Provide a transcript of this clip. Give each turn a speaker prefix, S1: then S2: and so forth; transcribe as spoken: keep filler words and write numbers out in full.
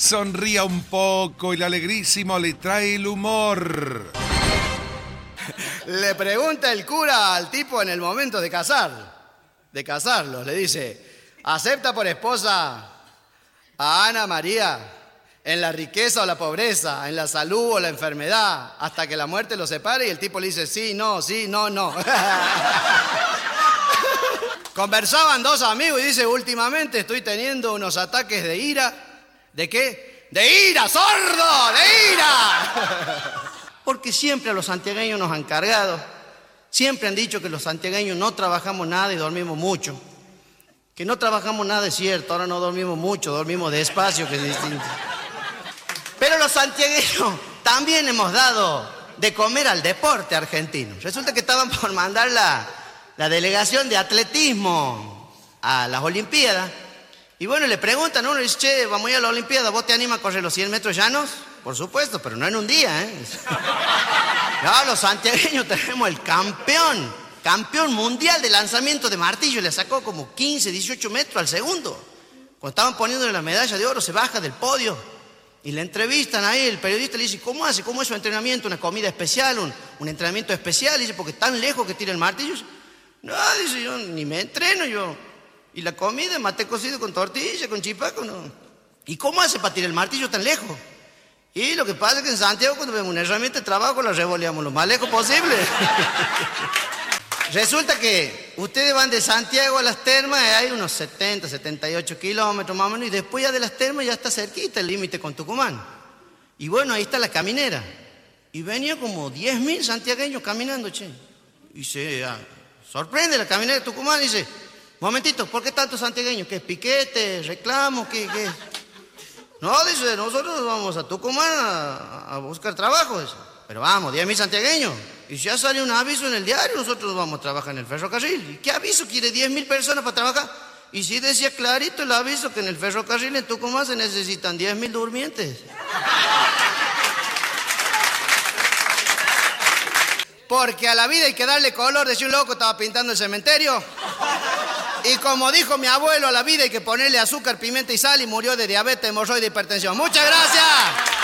S1: sonría un poco, el alegrísimo le trae el humor.
S2: Le pregunta el cura al tipo en el momento de casar, de casarlos. Le dice, ¿acepta por esposa a Ana María en la riqueza o la pobreza, en la salud o la enfermedad, hasta que la muerte los separe? Y el tipo le dice, sí, no, sí, no, no. Conversaban dos amigos y dice, últimamente estoy teniendo unos ataques de ira. ¿De qué? ¡De ira, sordo! ¡De ira! Porque siempre a los santiagueños nos han cargado. Siempre han dicho que los santiagueños no trabajamos nada y dormimos mucho. Que no trabajamos nada es cierto, ahora no dormimos mucho, dormimos despacio, que es distinto. Pero los santiagueños también hemos dado de comer al deporte argentino. Resulta que estaban por mandar la, la delegación de atletismo a las Olimpiadas. Y bueno, le preguntan a uno, dice, che, vamos a ir a la Olimpiada, ¿vos te animas a correr los cien metros llanos? Por supuesto, pero no en un día, ¿eh? No, los santiagueños tenemos el campeón, campeón mundial de lanzamiento de martillo. Le sacó como quince, dieciocho metros al segundo. Cuando estaban poniéndole la medalla de oro, se baja del podio y le entrevistan ahí. El periodista le dice, ¿cómo hace? ¿Cómo es su entrenamiento? ¿Una comida especial? ¿Un, un entrenamiento especial? Dice, porque tan lejos que tira el martillo. No, dice, yo ni me entreno, yo... Y la comida, mate cocido con tortilla, con chipaco, ¿no? ¿Y cómo hace para tirar el martillo tan lejos? Y lo que pasa es que en Santiago, cuando vemos una herramienta de trabajo, la revoleamos lo más lejos posible. Resulta que ustedes van de Santiago a las termas, hay unos setenta, setenta y ocho kilómetros más o menos, y después ya de las termas ya está cerquita el límite con Tucumán. Y bueno, ahí está la caminera. Y venía como diez mil santiagueños caminando, che. Y se ah, sorprende la caminera de Tucumán y dice... Momentito, ¿por qué tantos santiagueños? ¿Qué? ¿Piquete? ¿Reclamo? ¿Qué? ¿Qué? No, dice, nosotros vamos a Tucumán a, a buscar trabajo. Dice. Pero vamos, diez mil santiagueños. Y ya sale un aviso en el diario, nosotros vamos a trabajar en el ferrocarril. ¿Y qué aviso quiere diez mil personas para trabajar? Y sí decía clarito el aviso que en el ferrocarril en Tucumán se necesitan diez mil durmientes. Porque a la vida hay que darle color, decía un loco, estaba pintando el cementerio. Y como dijo mi abuelo, a la vida hay que ponerle azúcar, pimienta y sal, y murió de diabetes, hemorroide y hipertensión. ¡Muchas gracias!